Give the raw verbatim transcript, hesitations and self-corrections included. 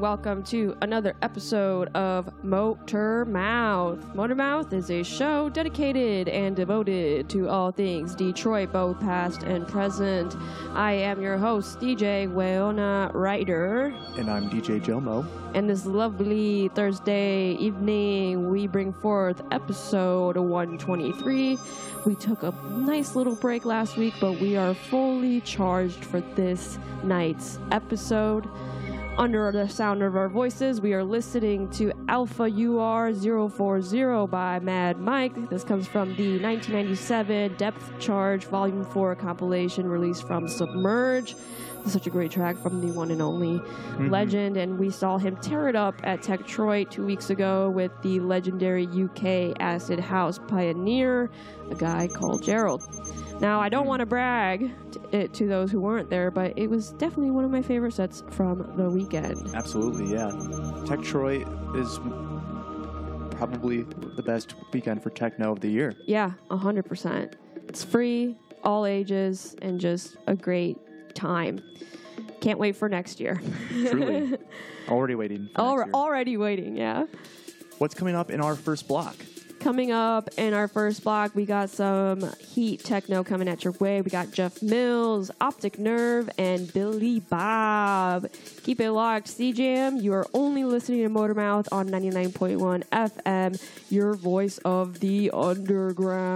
welcome to another episode of Motor Mouth. Motor Mouth is a show dedicated and devoted to all things Detroit, both past and present. I am your host, D J Weona Ryder. And I'm D J Jomo. And this lovely Thursday evening, we bring forth episode one twenty-three. We took a nice little break last week, but we are fully charged for this night's episode. Under the sound of our voices, we are listening to Alpha U R zero four zero by Mad Mike. This comes from the nineteen ninety-seven Depth Charge Volume four compilation released from Submerge. Such a great track from the one and only mm-hmm. legend, and we saw him tear it up at Techtroid two weeks ago with the legendary U K acid house pioneer, a guy called Gerald. Now, I don't want to brag to, it to those who weren't there, but it was definitely one of my favorite sets from the weekend. Absolutely, yeah. Techtroid is probably the best weekend for techno of the year. Yeah, one hundred percent. It's free, all ages, and just a great time. Can't wait for next year. Truly. Already waiting for Al- next year. Already waiting, yeah. What's coming up in our first block? Coming up in our first block, we got some heat techno coming at your way. We got Jeff Mills, Optic Nerve, and Billy Bob. Keep it locked, C J M. You are only listening to Motormouth on ninety-nine point one F M, your voice of the underground.